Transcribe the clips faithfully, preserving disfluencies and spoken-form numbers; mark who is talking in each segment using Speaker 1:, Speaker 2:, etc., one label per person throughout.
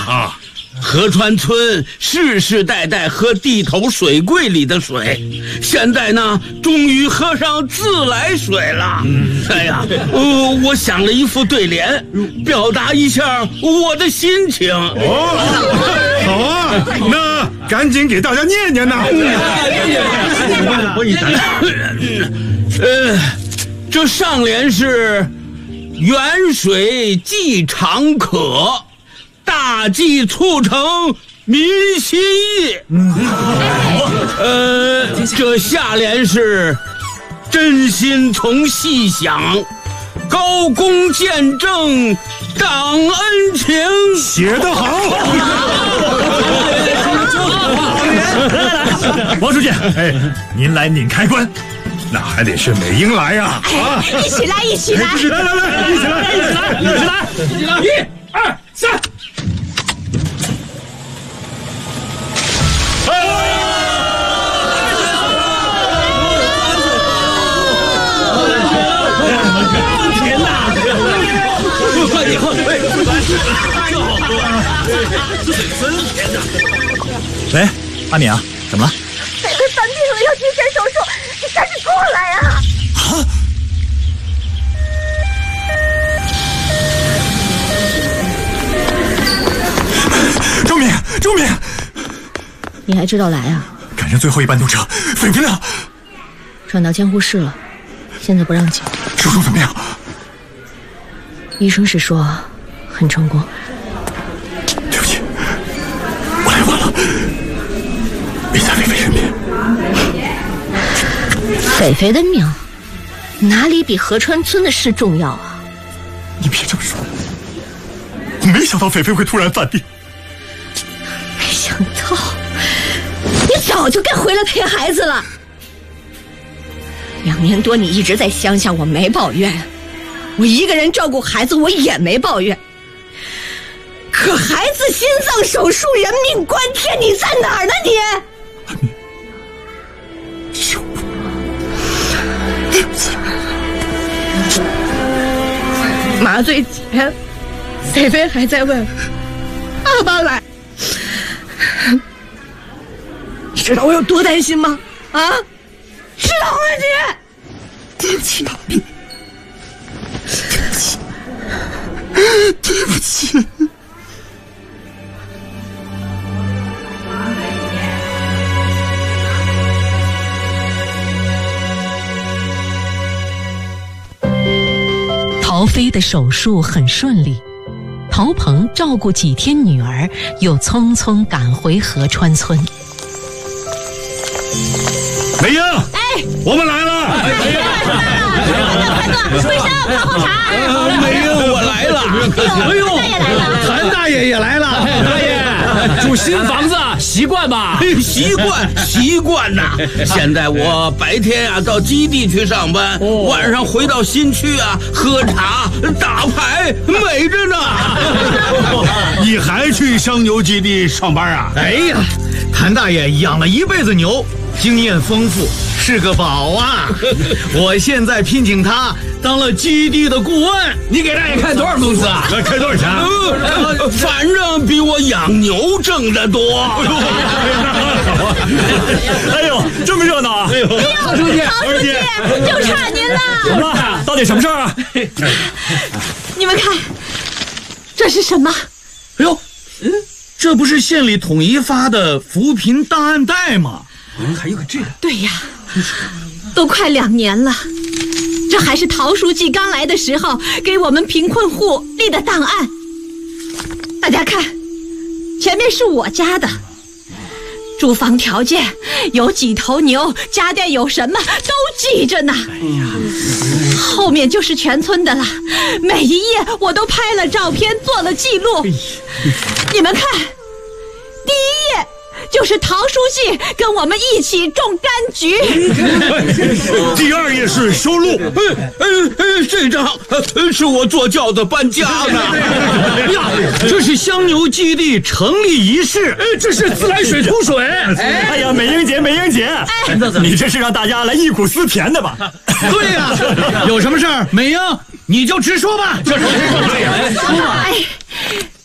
Speaker 1: 好。河川村世世代代喝地头水柜里的水，现在呢，终于喝上自来水了。嗯、哎呀，呃，我想了一副对联，表达一下我的心情。
Speaker 2: 哦，好啊，那赶紧给大家念念呐。
Speaker 1: 我一呃，这上联是远水济长渴。大计促成民心意。嗯，呃，这下联是真心从细想，高功见证党恩情。
Speaker 2: 写得好。
Speaker 3: 王书记，哎，您来拧开关。
Speaker 2: 那还得是美英来呀！
Speaker 4: 啊，一起来，一起来，
Speaker 2: 来来来，一起来，
Speaker 3: 一起来，一起来，一起来，一二三。
Speaker 1: 天哪！快点，快点！
Speaker 3: 喂，阿敏啊，怎么了？
Speaker 4: 翡翡犯病了，要接见手术，你赶紧过来啊！
Speaker 3: 啊！周敏，周敏，
Speaker 4: 你还知道来啊？
Speaker 3: 赶上最后一班动车，翡翡呢？
Speaker 4: 转到监护室了，现在不让进。
Speaker 3: 手术怎么样？
Speaker 4: 医生是说很成功。
Speaker 3: 对不起，我来晚了，没在翡翡身边。
Speaker 4: 翡翡的命哪里比河川村的事重要啊？
Speaker 3: 你别这么说，我没想到翡翡会突然犯病。
Speaker 4: 没想到，你早就该回来陪孩子了。两年多你一直在乡下，我没抱怨，我一个人照顾孩子，我也没抱怨。可孩子心脏手术，人命关天，你在哪儿呢你？
Speaker 3: 是我，对不起。
Speaker 4: 麻醉前，翡翡还在问爸爸来，你知道我有多担心吗？啊，知道吗你？
Speaker 3: 对不起，阿敏，对不起，对不起。
Speaker 5: 陶飞的手术很顺利，陶鹏照顾几天女儿，又匆匆赶回河川村。
Speaker 2: 美英，哎，我们来了！
Speaker 4: 快坐，快坐，医生，泡泡茶。
Speaker 1: 美英，我来了！
Speaker 4: 哎呦，
Speaker 6: 谭大爷也来了！
Speaker 7: 大爷，住新房子习惯吧？
Speaker 1: 习惯，习惯呐！现在我白天啊到基地去上班，晚上回到新区啊喝茶打牌，美着呢。
Speaker 2: 你还去香牛基地上班啊？
Speaker 6: 哎呀，谭大爷养了一辈子牛，经验丰富，是个宝啊！我现在聘请他当了基地的顾问。
Speaker 7: 你给大爷开多少工资啊？
Speaker 2: 开多少钱？
Speaker 1: 呃，反正比我养牛挣得多。
Speaker 3: 哎呦，这么热闹啊！哎呦，
Speaker 4: 陶书记，陶书记，就差您了。
Speaker 3: 怎么了？到底什么事儿啊？
Speaker 4: 你们看，这是什么？
Speaker 6: 哎呦，嗯，这不是县里统一发的扶贫档案袋吗？嗯，还有个这个。
Speaker 4: 对呀，都快两年了，这还是陶书记刚来的时候给我们贫困户立的档案。大家看，前面是我家的，住房条件有几头牛，家电有什么都记着呢。哎呀，后面就是全村的了，每一页我都拍了照片，做了记录。你们看，第一页就是陶书记跟我们一起种柑橘。
Speaker 2: 第二页是修路。
Speaker 1: 呃呃呃，这张呃是我坐轿子搬家呢。
Speaker 6: 呀，这是香牛基地成立仪式。
Speaker 7: 哎，这是自来水吐水。
Speaker 3: 哎呀，美英姐，美英姐，你这是让大家来忆苦思甜的吧？
Speaker 6: 对呀，有什么事儿，美英你就直说吧。
Speaker 4: 哎，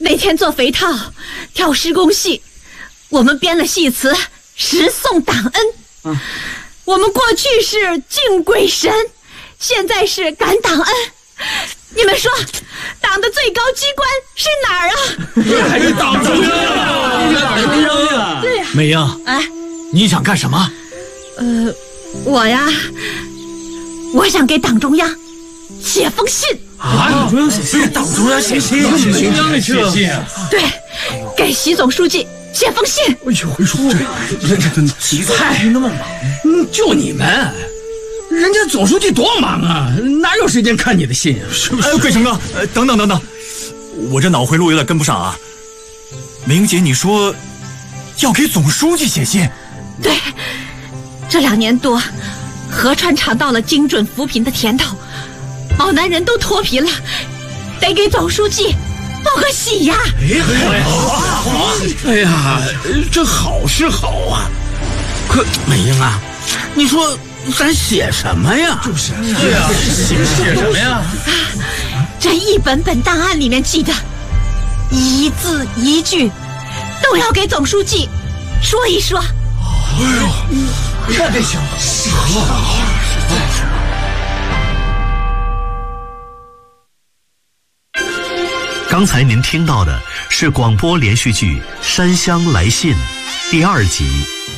Speaker 4: 那天做肥套跳施工戏，我们编了戏词十送党恩。嗯，我们过去是敬鬼神，现在是感党恩。你们说，党的最高机关是哪儿啊？
Speaker 7: 这还是党中央啊！党中央啊！
Speaker 4: 对呀。
Speaker 6: 美英，
Speaker 4: 哎，
Speaker 6: 你想干什么？
Speaker 4: 呃，我呀，我想给党中央写封信。
Speaker 7: 啊！党中央写信，党中央写信，党中央写信啊！
Speaker 4: 对，给习总书记写封信。
Speaker 2: 哎呦，回说这这这
Speaker 1: 习总书记那么忙，嗯，就你们，人家总书记多忙啊，哪有时间看你的信啊？
Speaker 2: 是不是？
Speaker 8: 哎，桂成哥，呃，等等等等，我这脑回路有点跟不上啊。明姐，你说要给总书记写信？
Speaker 4: 对，这两年多，河川尝到了精准扶贫的甜头。老男人都脱贫了，得给总书记报个喜呀！
Speaker 1: 哎呀，哎呀，这好是好啊，可美英啊，你说咱写什么呀？就是，
Speaker 7: 对呀，写写什么呀？
Speaker 4: 这一本本档案里面记的，一字一句，都要给总书记说一说。
Speaker 2: 哎呦，
Speaker 6: 那得行，是好，实在是。
Speaker 9: 刚才您听到的是广播连续剧《山乡来信》第二集《